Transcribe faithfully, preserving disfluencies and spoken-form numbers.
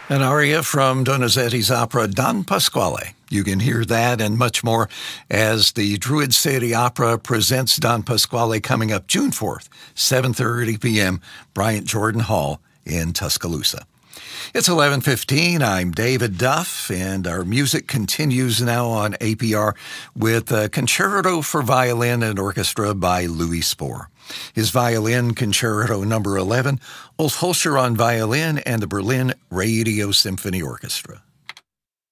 An aria from Donizetti's opera Don Pasquale. You can hear that and much more as the Druid City Opera presents Don Pasquale coming up June fourth, seven thirty p.m., Bryant Jordan Hall in Tuscaloosa. It's eleven fifteen. I'm David Duff, and our music continues now on A P R with a Concerto for Violin and Orchestra by Louis Spohr. His violin Concerto number eleven, Ulf Holscher on violin, and the Berlin Radio Symphony Orchestra.